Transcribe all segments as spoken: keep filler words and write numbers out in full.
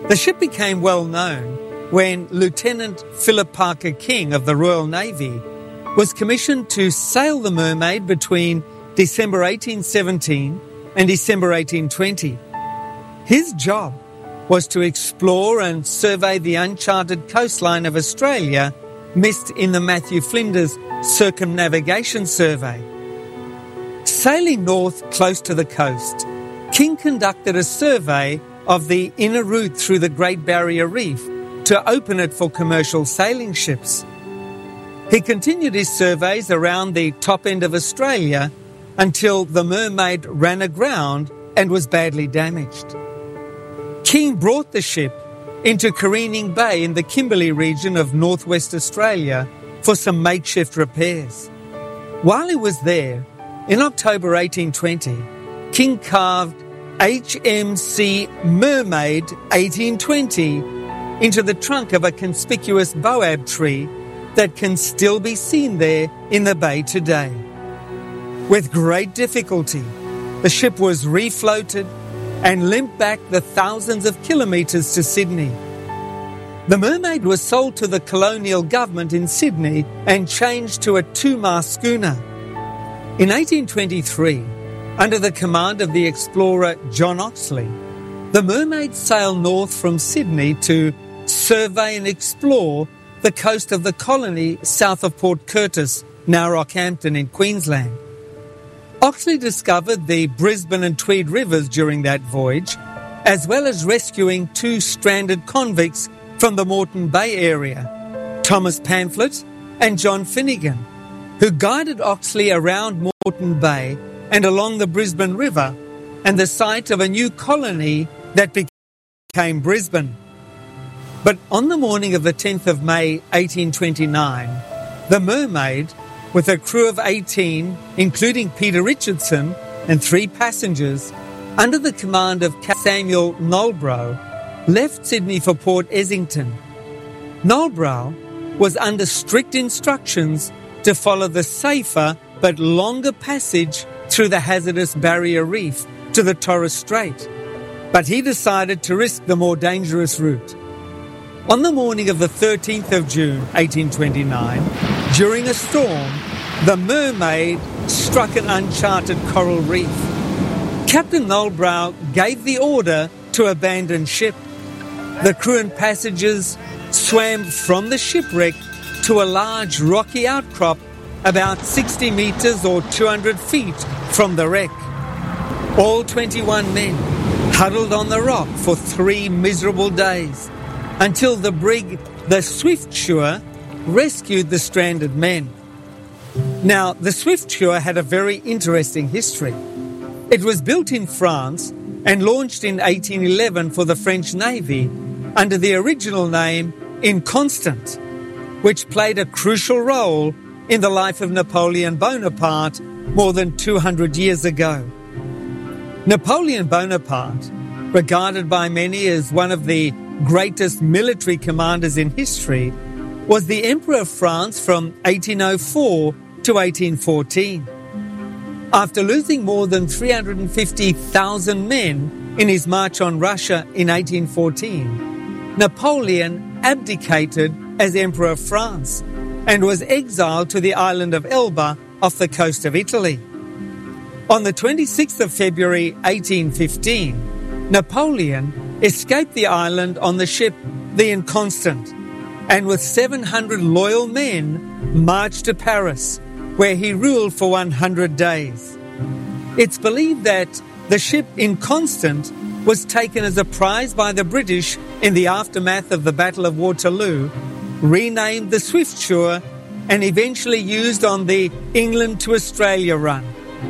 The ship became well known when Lieutenant Philip Parker King of the Royal Navy was commissioned to sail the Mermaid between December eighteen seventeen and December eighteen twenty. His job was to explore and survey the uncharted coastline of Australia missed in the Matthew Flinders Circumnavigation Survey. Sailing north close to the coast, King conducted a survey of the inner route through the Great Barrier Reef to open it for commercial sailing ships. He continued his surveys around the top end of Australia until the Mermaid ran aground and was badly damaged. King brought the ship into Careening Bay in the Kimberley region of northwest Australia for some makeshift repairs. While he was there, in October eighteen twenty, King carved H M C Mermaid eighteen twenty into the trunk of a conspicuous boab tree that can still be seen there in the bay today. With great difficulty, the ship was refloated and limped back the thousands of kilometres to Sydney. The Mermaid was sold to the colonial government in Sydney and changed to a two-mast schooner. In eighteen twenty-three, under the command of the explorer John Oxley, the Mermaid sailed north from Sydney to survey and explore the coast of the colony south of Port Curtis, now Rockhampton in Queensland. Oxley discovered the Brisbane and Tweed rivers during that voyage, as well as rescuing two stranded convicts from the Moreton Bay area, Thomas Pamphlet and John Finnegan, who guided Oxley around Moreton Bay and along the Brisbane River and the site of a new colony that became Brisbane. But on the morning of the tenth of May eighteen twenty-nine, the Mermaid, with a crew of eighteen, including Peter Richardson and three passengers, under the command of Captain Samuel Nolbrow, left Sydney for Port Essington. Nolbrow was under strict instructions to follow the safer but longer passage through the hazardous Barrier Reef to the Torres Strait, but he decided to risk the more dangerous route. On the morning of the thirteenth of June eighteen twenty-nine, during a storm, the Mermaid struck an uncharted coral reef. Captain Nolbrow gave the order to abandon ship. The crew and passengers swam from the shipwreck to a large rocky outcrop about sixty metres or two hundred feet from the wreck. All twenty-one men huddled on the rock for three miserable days until the brig, the Swiftsure, rescued the stranded men. Now, the Swiftsure had a very interesting history. It was built in France and launched in eighteen eleven for the French Navy under the original name Inconstant, which played a crucial role in the life of Napoleon Bonaparte more than two hundred years ago. Napoleon Bonaparte, regarded by many as one of the greatest military commanders in history, was the Emperor of France from eighteen oh four to eighteen fourteen. After losing more than three hundred fifty thousand men in his march on Russia in eighteen fourteen, Napoleon abdicated as Emperor of France and was exiled to the island of Elba off the coast of Italy. On the twenty-sixth of February eighteen fifteen, Napoleon escaped the island on the ship the Inconstant and with seven hundred loyal men marched to Paris, where he ruled for one hundred days. It's believed that the ship Inconstant was taken as a prize by the British in the aftermath of the Battle of Waterloo, renamed the Swiftsure, and eventually used on the England to Australia run.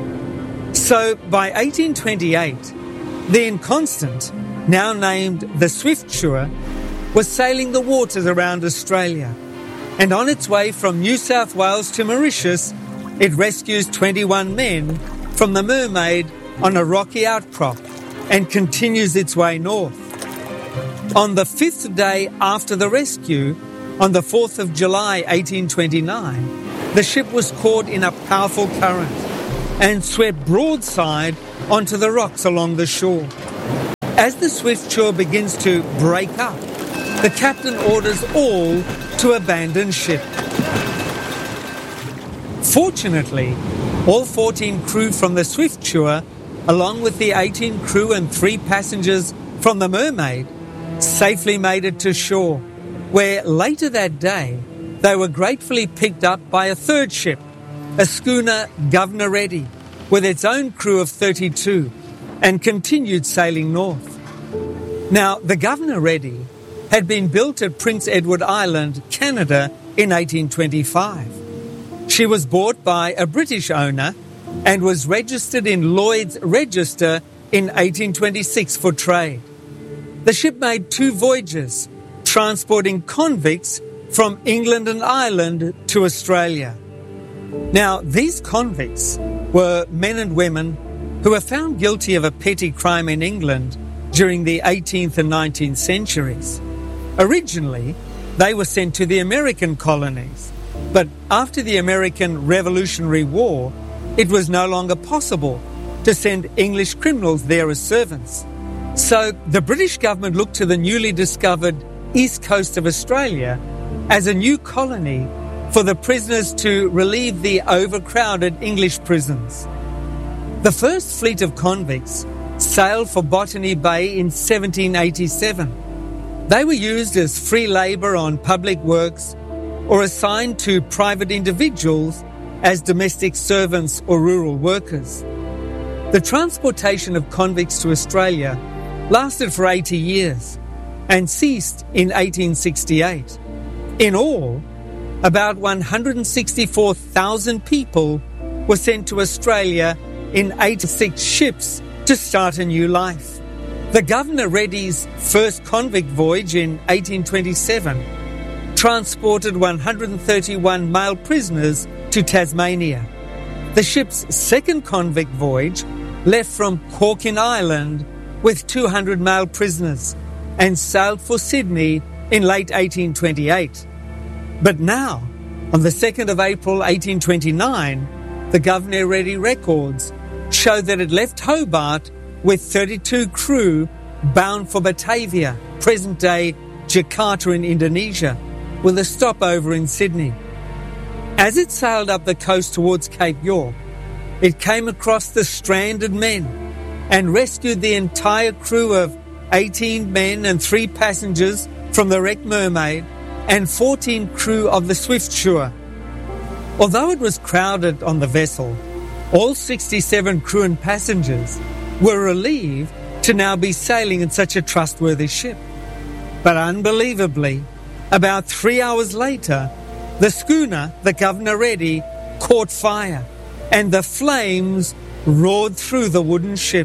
So by eighteen twenty-eight, the Inconstant, now named the Swiftsure, was sailing the waters around Australia, and on its way from New South Wales to Mauritius, it rescues twenty-one men from the Mermaid on a rocky outcrop and continues its way north. On the fifth day after the rescue, on the fourth of July eighteen twenty-nine, the ship was caught in a powerful current and swept broadside onto the rocks along the shore. As the Swiftsure begins to break up, the captain orders all to abandon ship. Fortunately, all fourteen crew from the Swiftsure, along with the eighteen crew and three passengers from the Mermaid, safely made it to shore, where later that day they were gratefully picked up by a third ship, a schooner Governor Ready, with its own crew of thirty-two, and continued sailing north. Now, the Governor Ready had been built at Prince Edward Island, Canada, in eighteen twenty-five. She was bought by a British owner and was registered in Lloyd's Register in eighteen twenty-six for trade. The ship made two voyages, transporting convicts from England and Ireland to Australia. Now, these convicts were men and women who were found guilty of a petty crime in England during the eighteenth and nineteenth centuries. Originally, they were sent to the American colonies, but after the American Revolutionary War, it was no longer possible to send English criminals there as servants. So the British government looked to the newly discovered east coast of Australia as a new colony for the prisoners to relieve the overcrowded English prisons. The first fleet of convicts sailed for Botany Bay in seventeen eighty-seven. They were used as free labour on public works or assigned to private individuals as domestic servants or rural workers. The transportation of convicts to Australia lasted for eighty years and ceased in eighteen sixty-eight. In all, about one hundred sixty-four thousand people were sent to Australia in eighty-six ships to start a new life. The Governor Ready's first convict voyage in eighteen twenty-seven transported one hundred thirty-one male prisoners to Tasmania. The ship's second convict voyage left from Corkin Island with two hundred male prisoners and sailed for Sydney in late eighteen twenty-eight. But now, on the second of April eighteen twenty-nine, the Governor Ready records show that it left Hobart with thirty-two crew bound for Batavia, present-day Jakarta in Indonesia, with a stopover in Sydney. As it sailed up the coast towards Cape York, it came across the stranded men and rescued the entire crew of eighteen men and three passengers from the wrecked Mermaid and fourteen crew of the Swiftsure. Although it was crowded on the vessel, all sixty-seven crew and passengers were relieved to now be sailing in such a trustworthy ship. But unbelievably, about three hours later, the schooner, the Governor Ready, caught fire and the flames roared through the wooden ship.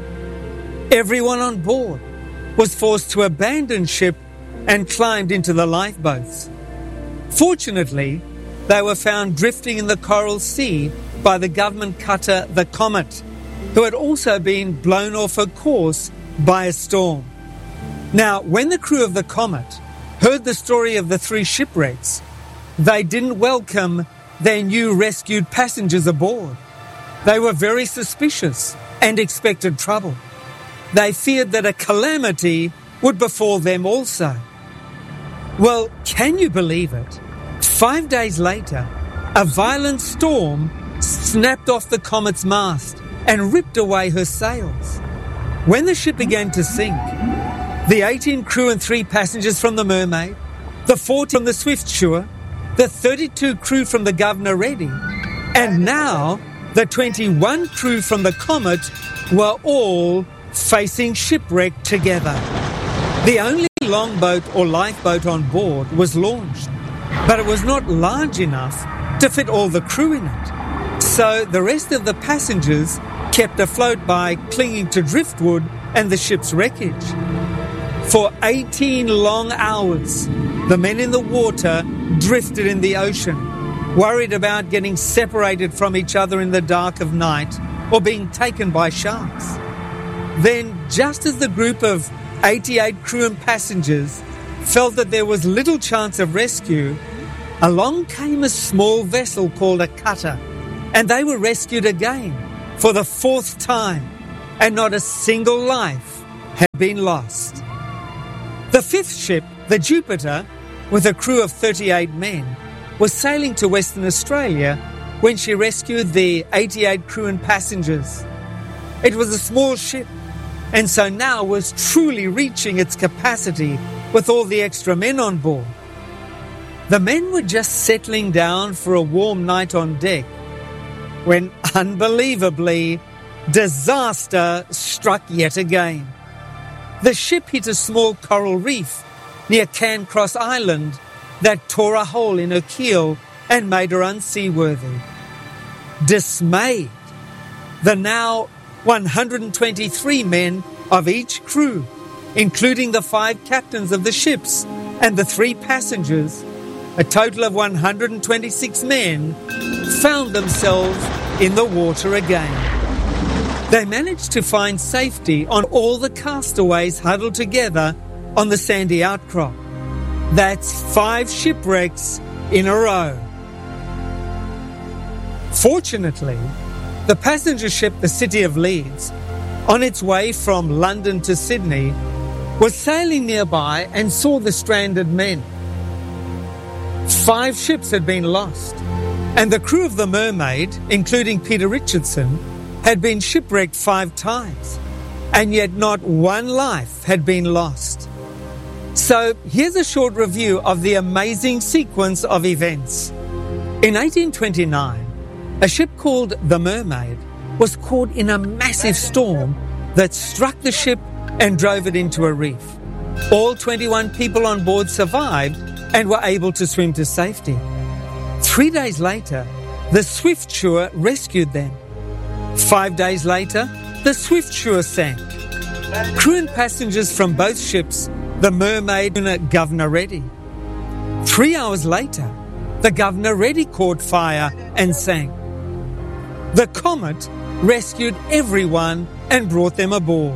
Everyone on board was forced to abandon ship and climbed into the lifeboats. Fortunately, they were found drifting in the Coral Sea by the government cutter the Comet, who had also been blown off her course by a storm. Now, when the crew of the Comet heard the story of the three shipwrecks, they didn't welcome their new rescued passengers aboard. They were very suspicious and expected trouble. They feared that a calamity would befall them also. Well, can you believe it? Five days later, a violent storm snapped off the Comet's mast and ripped away her sails. When the ship began to sink, the eighteen crew and three passengers from the Mermaid, the forty from the Swiftsure, the thirty-two crew from the Governor Ready, and now the twenty-one crew from the Comet were all facing shipwreck together. The only longboat or lifeboat on board was launched, but it was not large enough to fit all the crew in it. So the rest of the passengers kept afloat by clinging to driftwood and the ship's wreckage. For eighteen long hours, the men in the water drifted in the ocean, worried about getting separated from each other in the dark of night or being taken by sharks. Then, just as the group of eighty-eight crew and passengers felt that there was little chance of rescue, along came a small vessel called a cutter, and they were rescued again for the fourth time, and not a single life had been lost. The fifth ship, the Jupiter, with a crew of thirty-eight men, was sailing to Western Australia when she rescued the eighty-eight crew and passengers. It was a small ship, and so now was truly reaching its capacity with all the extra men on board. The men were just settling down for a warm night on deck when, unbelievably, disaster struck yet again. The ship hit a small coral reef near Cairncross Island that tore a hole in her keel and made her unseaworthy. Dismayed, the now one hundred twenty-three men of each crew, including the five captains of the ships and the three passengers, a total of one hundred twenty-six men, found themselves in the water again. They managed to find safety on all the castaways huddled together on the sandy outcrop. That's five shipwrecks in a row. Fortunately, the passenger ship, the City of Leeds, on its way from London to Sydney, was sailing nearby and saw the stranded men. Five ships had been lost, and the crew of the Mermaid, including Peter Richardson, had been shipwrecked five times, and yet not one life had been lost. So here's a short review of the amazing sequence of events. In eighteen twenty-nine, a ship called the Mermaid was caught in a massive storm that struck the ship and drove it into a reef. All twenty-one people on board survived and were able to swim to safety. Three days later, the Swiftsure rescued them. Five days later, the Swiftsure sank. Crew and passengers from both ships, the Mermaid and Governor Reddy. Three hours later, the Governor Reddy caught fire and sank. The Comet rescued everyone and brought them aboard.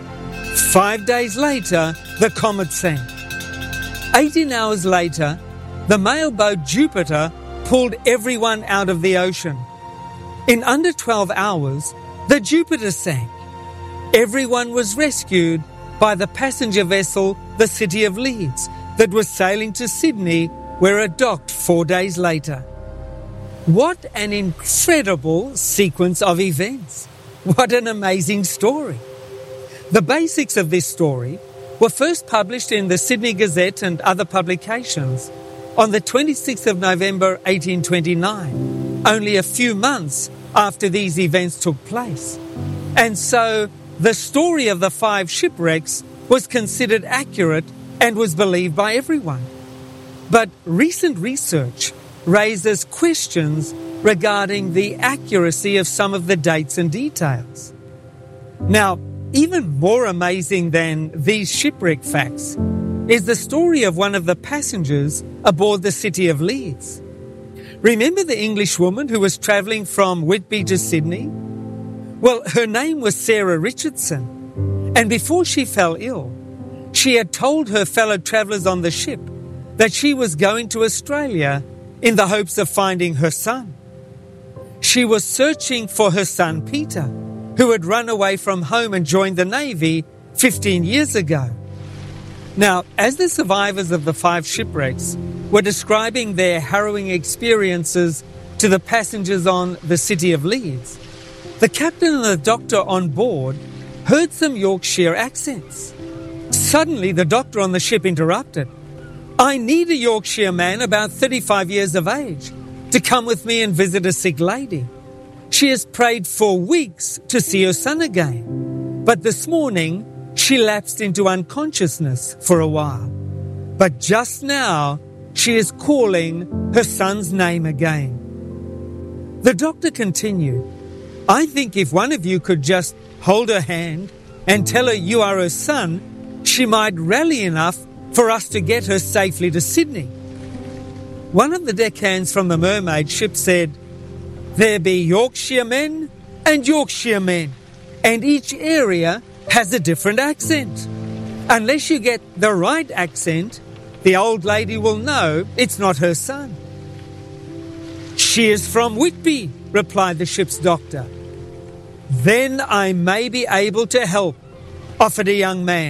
Five days later, the Comet sank. Eighteen hours later, the mailboat Jupiter pulled everyone out of the ocean. In under twelve hours, the Jupiter sank. Everyone was rescued by the passenger vessel, the City of Leeds, that was sailing to Sydney, where it docked four days later. What an incredible sequence of events. What an amazing story. The basics of this story were first published in the Sydney Gazette and other publications on the twenty-sixth of November eighteen twenty-nine, only a few months after these events took place. And so the story of the five shipwrecks was considered accurate and was believed by everyone. But recent research raises questions regarding the accuracy of some of the dates and details. Now, even more amazing than these shipwreck facts is the story of one of the passengers aboard the City of Leeds. Remember the English woman who was travelling from Whitby to Sydney? Well, her name was Sarah Richardson, and before she fell ill, she had told her fellow travellers on the ship that she was going to Australia in the hopes of finding her son. She was searching for her son Peter, who had run away from home and joined the Navy fifteen years ago. Now, as the survivors of the five shipwrecks were describing their harrowing experiences to the passengers on the City of Leeds, the captain and the doctor on board heard some Yorkshire accents. Suddenly, the doctor on the ship interrupted. "I need a Yorkshire man about thirty-five years of age to come with me and visit a sick lady. She has prayed for weeks to see her son again, but this morning she lapsed into unconsciousness for a while. But just now she is calling her son's name again." The doctor continued, "I think if one of you could just hold her hand and tell her you are her son, she might rally enough for us to get her safely to Sydney." One of the deckhands from the Mermaid ship said, "There be Yorkshire men and Yorkshire men, and each area has a different accent. Unless you get the right accent, the old lady will know it's not her son." "She is from Whitby," replied the ship's doctor. "Then I may be able to help. offered a young man